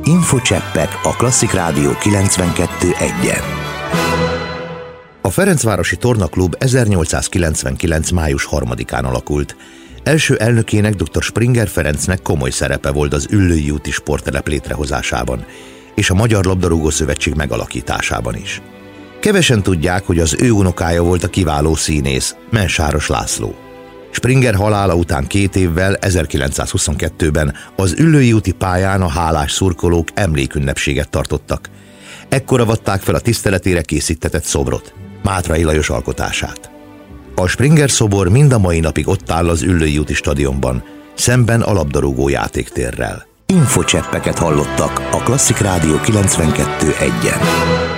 Infocseppek a Klasszik Rádió 92.1-en. A Ferencvárosi Tornaklub 1899. május 3-án alakult. Első elnökének, dr. Springer Ferencnek komoly szerepe volt az Üllői úti sporttelep létrehozásában, és a Magyar Labdarúgó Szövetség megalakításában is. Kevesen tudják, hogy az ő unokája volt a kiváló színész, Mensáros László. Springer halála után 2 évvel, 1922-ben az Üllői úti pályán a hálás szurkolók emlékünnepséget tartottak. Ekkor avatták fel a tiszteletére készítetett szobrot, Mátray Lajos alkotását. A Springer szobor mind a mai napig ott áll az Üllői úti stadionban, szemben a labdarúgó játéktérrel. Infocseppeket hallottak a Klasszik Rádió 92.1-en.